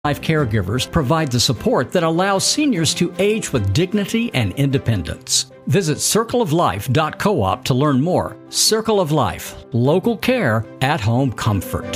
Life Caregivers provide the support that allows seniors to age with dignity and independence. Visit circleoflife.coop to learn more. Circle of Life, local care, at-home comfort.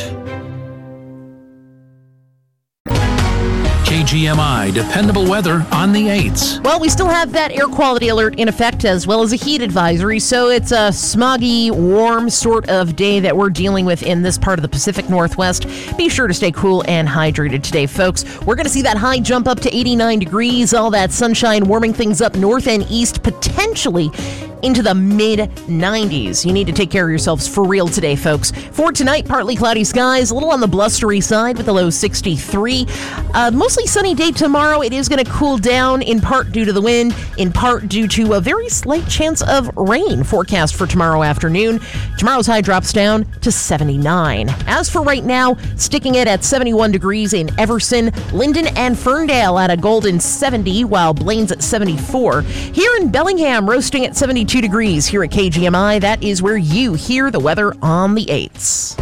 KGMI dependable weather on the 8s. Well, we still have that air quality alert in effect as well as a heat advisory, so it's a smoggy, warm sort of day that we're dealing with in this part of the Pacific Northwest. Be sure to stay cool and hydrated today, folks. We're going to see that high jump up to 89 degrees, all that sunshine warming things up north and east, potentially into the mid-90s. You need to take care of yourselves for real today, folks. For tonight, partly cloudy skies, a little on the blustery side with a low 63. Mostly sunny day tomorrow. It is going to cool down in part due to the wind, in part due to a very slight chance of rain forecast for tomorrow afternoon. Tomorrow's high drops down to 79. As for right now, sticking it at 71 degrees in Everson, Linden and Ferndale at a golden 70, while Blaine's at 74. Here in Bellingham, roasting at 72 degrees. Here at KGMI, that is where you hear the weather on the 8s.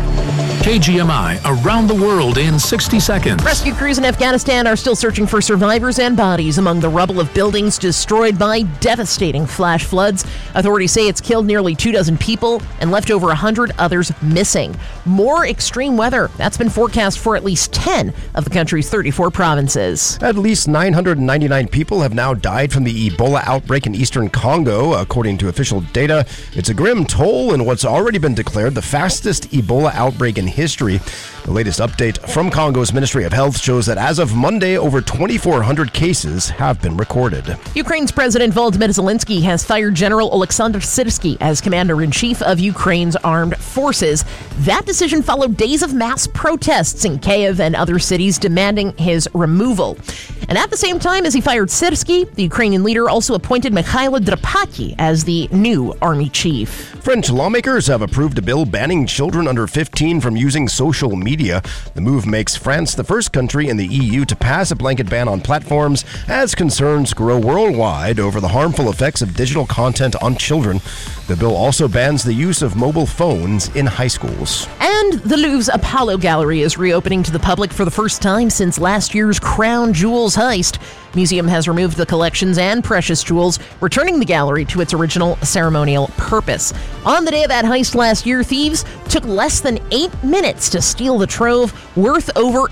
KGMI around the world in 60 seconds. Rescue crews in Afghanistan are still searching for survivors and bodies among the rubble of buildings destroyed by devastating flash floods. Authorities say it's killed nearly 24 people and left over 100 others missing. More extreme weather, that's been forecast for at least 10 of the country's 34 provinces. At least 999 people have now died from the Ebola outbreak in eastern Congo. According to official data, it's a grim toll in what's already been declared the fastest Ebola outbreak in history. The latest update from Congo's Ministry of Health shows that as of Monday, over 2,400 cases have been recorded. Ukraine's President Volodymyr Zelensky has fired General Oleksandr Syrsky as commander-in-chief of Ukraine's armed forces. That decision followed days of mass protests in Kyiv and other cities demanding his removal. And at the same time as he fired Syrsky, the Ukrainian leader also appointed Mikhailo Drapatyi as the new army chief. French lawmakers have approved a bill banning children under 15 from using social media. The move makes France the first country in the EU to pass a blanket ban on platforms as concerns grow worldwide over the harmful effects of digital content on children. The bill also bans the use of mobile phones in high schools. And the Louvre's Apollo Gallery is reopening to the public for the first time since last year's Crown Jewels heist. Museum has removed the collections and precious jewels, returning the gallery to its original ceremonial purpose. On the day of that heist last year, thieves took less than 8 minutes to steal the trove, worth over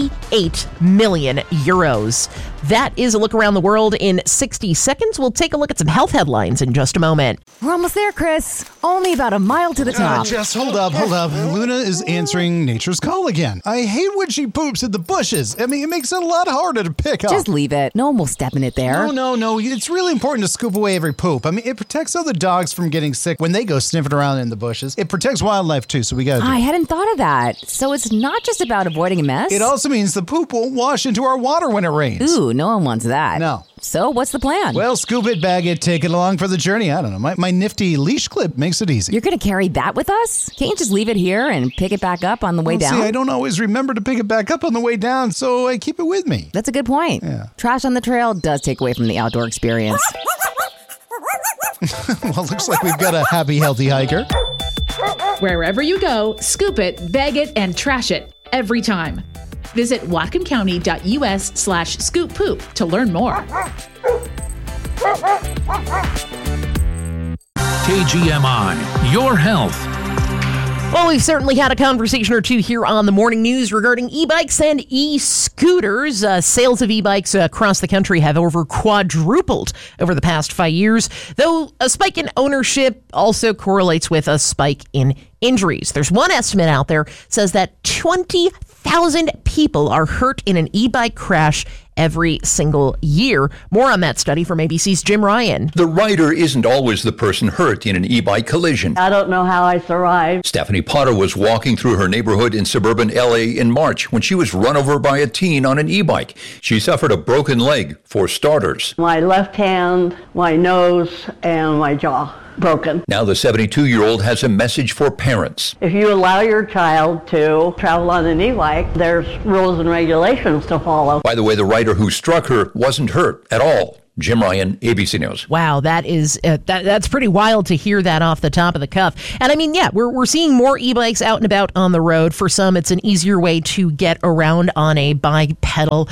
88 million euros. That is a look around the world in 60 seconds. We'll take a look at some health headlines in just a moment. We're almost there, Chris. Only about a mile to the top. Jess, hold up. Luna is answering nature's call again. I hate when she poops in the bushes. I mean, it makes it a lot harder to pick up. Just leave it. No one will step in it there. No. It's really important to scoop away every poop. I mean, it protects other dogs from getting sick when they go sniffing around in the bushes. It protects wildlife, too, so we gotta do I it. hadn't thought of that. So it's not just about avoiding a mess? It also means the poop won't wash into our water when it rains. Ooh, no one wants that. No. So what's the plan? Well, scoop it, bag it, take it along for the journey. I don't know. My nifty leash clip makes it easy. You're going to carry that with us? Can't you just leave it here and pick it back up on the way down? See, I don't always remember to pick it back up on the way down, so I keep it with me. That's a good point. Yeah. Trash on the trail does take away from the outdoor experience. Well, looks like we've got a happy, healthy hiker. Wherever you go, scoop it, bag it, and trash it every time. Visit whatcomcounty.us/scooppoop to learn more. KGMI, your health. Well, we've certainly had a conversation or two here on the morning news regarding e-bikes and e-scooters. Sales of e-bikes across the country have over quadrupled over the past 5 years, though a spike in ownership also correlates with a spike in injuries. There's one estimate out there says that 20,000 people are hurt in an e-bike crash every single year. More on that study from ABC's Jim Ryan. The rider isn't always the person hurt in an e-bike collision. I don't know how I survived. Stephanie Potter was walking through her neighborhood in suburban LA in March when she was run over by a teen on an e-bike. She suffered a broken leg, for starters. My left hand, my nose, and my jaw broken. Now the 72-year-old has a message for parents. If you allow your child to travel on an e-bike, there's rules and regulations to follow. By the way, the rider who struck her wasn't hurt at all. Jim Ryan, ABC News. Wow, that is that's pretty wild to hear that off the top of the cuff. And I mean, yeah, we're seeing more e-bikes out and about on the road. For some, it's an easier way to get around on a bipedal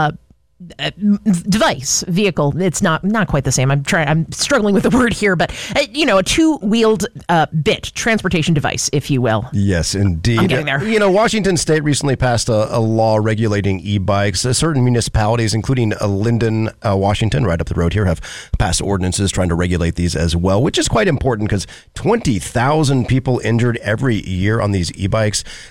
device, vehicle. It's not quite the same. I'm struggling with the word here, but a two-wheeled bit, transportation device, if you will. Yes, indeed. I'm getting there. Washington State recently passed a law regulating e-bikes. Certain municipalities, including Linden, Washington, right up the road here, have passed ordinances trying to regulate these as well, which is quite important because 20,000 people injured every year on these e-bikes.